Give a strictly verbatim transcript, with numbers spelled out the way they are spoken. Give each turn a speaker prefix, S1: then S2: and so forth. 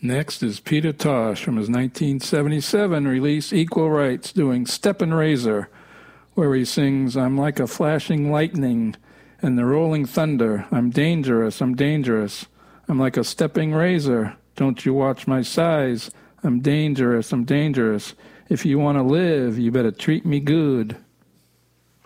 S1: Next is Peter Tosh from his nineteen seventy-seven release Equal Rights doing Steppin' Razor, where he sings, I'm like a flashing lightning and the rolling thunder. I'm dangerous, I'm dangerous. I'm like a stepping razor. Don't you watch my size. I'm dangerous, I'm dangerous. If you want to live, you better treat me good.